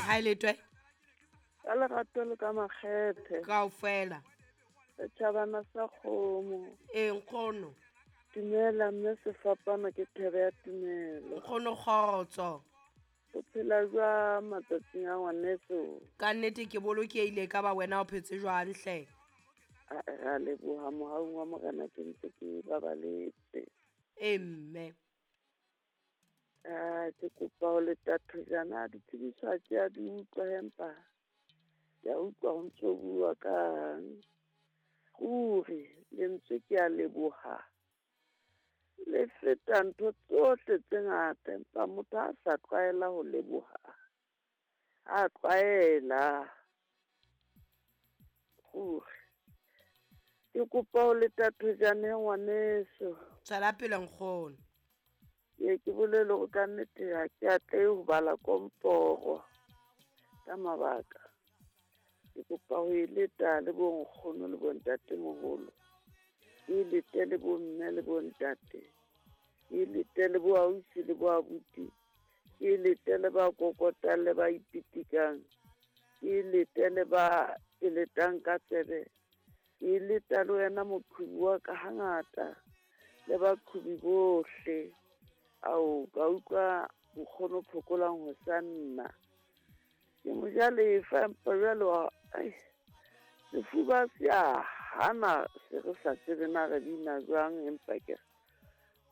Hai letwe ka lerato le ka makgethe kaofela setšhabana sa kgomo nkgono dumela mme sefapano ke thebe ya tumelo nkgono kgotso o phela jwa matsatsing a ngwaneso ka nnete ke bolokehile ka ba wena o phetse jwang hle ra leboga mogaung wa morena ke ntse ke babaletse mme ke kopa go leta thojana ditsebišwa ke a di utlwa empa ke a utlwa go ntse o bua kang ruri lentswe ke a leboga le feta ntho tsohle tse ngata empa motho a sa tlwaela go leboga a tlwaela ruri ke kopa go leta thojane ngwaneso tswela pele nkgono ke bolele go ka nnete ga ke atle go bala komporo ka mabaka ke kopa go eleta le bonkgono le bontatemogolo ke elete le bomme le bontate ke elete le boausi le boabuti ke elete le ba kokota le ba ipitikang ke elete le ba eletang ka tsebe ke eleta le wena moqhubi wa ka hangata le baqhubi bohle ao ka utlwa nkgono phokolang ho sa nna ke mo ja lefa empa jwale sefuba se a hana se re sa tsebe na re bina jwang empa ke